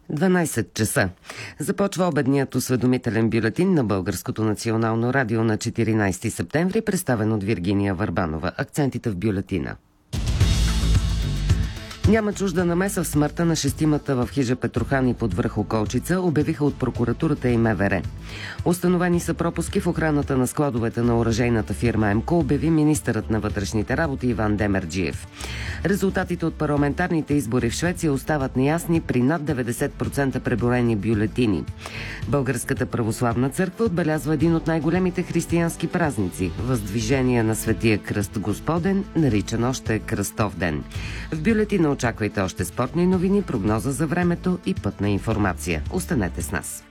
12 часа. Започва обедният осведомителен бюлетин на Българското национално радио на 14 септември, представен от Виргиния Върбанова. Акцентите в бюлетина. Няма чужда намеса в смъртта на шестимата в хижа Петрохан и под връх Околчица, обявиха от прокуратурата и МВР. Установени са пропуски в охраната на складовете на оръжейната фирма МКО, обяви министърът на вътрешните работи Иван Демерджиев. Резултатите от парламентарните избори в Швеция остават неясни при над 90% преброени бюлетини. Българската православна църква отбелязва един от най-големите християнски празници – Въздвижение на Светия Кръст Господен, наричан още Кръстов ден. В бюлетина очаквайте още спортни новини, прогноза за времето и пътна информация. Останете с нас.